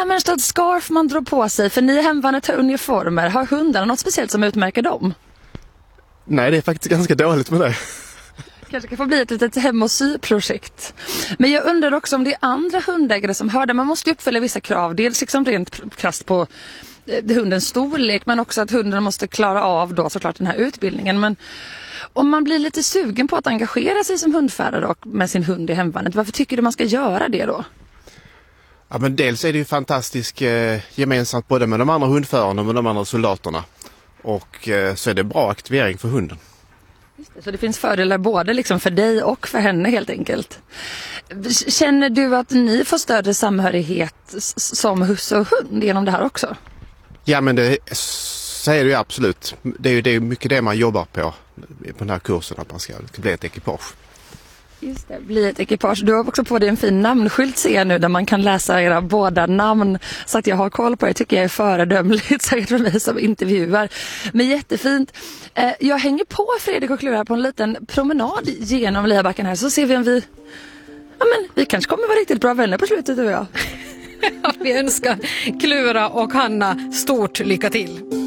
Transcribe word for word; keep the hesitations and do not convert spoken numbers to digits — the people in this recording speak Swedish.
här mönstret scarf man drar på sig? För ni hemvärnet har uniformer. Har hundarna något speciellt som utmärker dem? Nej, det är faktiskt ganska dåligt med det. Kanske kan få bli ett litet hem- och syprojekt. Men jag undrar också om det är andra hundägare som hör det. Man måste uppfylla vissa krav. Dels liksom rent krasst på eh, hundens storlek, men också att hunden måste klara av då såklart den här utbildningen. Men om man blir lite sugen på att engagera sig som hundförare och med sin hund i hemvärnet, varför tycker du man ska göra det då? Ja, men dels är det ju fantastiskt eh, gemensamt både med de andra hundförarna och med de andra soldaterna. Och eh, så är det bra aktivering för hunden. Just det, så det finns fördelar både liksom för dig och för henne helt enkelt. Känner du att ni får större samhörighet som husse och hund genom det här också? Ja, men det säger du ju absolut. Det är ju det är mycket det man jobbar på på den här kursen, att man ska bli ett ekipage. Just det, bli ett ekipage. Du har också på dig en fin namnskylt ser jag nu där man kan läsa era båda namn så att jag har koll på det. Jag tycker jag är föredömligt säkert för mig som intervjuar. Men jättefint. Jag hänger på Fredrik och Klura på en liten promenad genom Liabacken här så ser vi om vi, ja men vi kanske kommer vara riktigt bra vänner på slutet du och jag. Vi önskar Klura och Hanna stort lycka till.